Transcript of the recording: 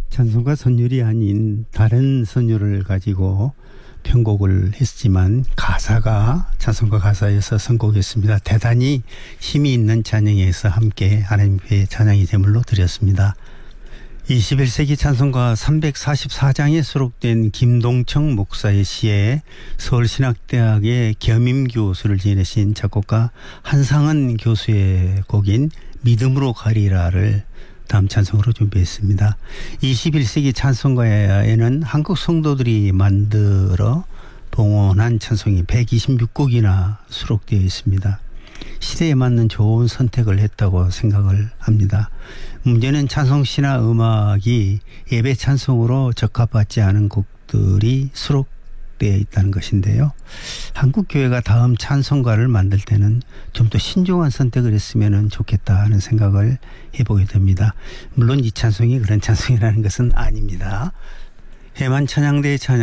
찬송가 선율이 아닌 다른 선율을 가지고 편곡을 했지만 가사가 찬송가 가사에서 선곡했습니다. 대단히 힘이 있는 찬양에서 함께 하나님께 찬양의 제물로 드렸습니다. 21세기 찬송가 344장에 수록된 김동청 목사의 시에 서울신학대학의 겸임교수를 지내신 작곡가 한상은 교수의 곡인 믿음으로 가리라를 다음 찬송으로 준비했습니다. 21세기 찬송가에는 한국 성도들이 만들어 봉헌한 찬송이 126곡이나 수록되어 있습니다. 시대에 맞는 좋은 선택을 했다고 생각을 합니다. 문제는 찬송시나 음악이 예배 찬송으로 적합하지 않은 곡들이 수록되어 있다는 것인데요. 한국 교회가 다음 찬송가를 만들 때는 좀 더 신중한 선택을 했으면 좋겠다 하는 생각을 해보게 됩니다. 물론 이 찬송이 그런 찬송이라는 것은 아닙니다. 해만 찬양대의 찬양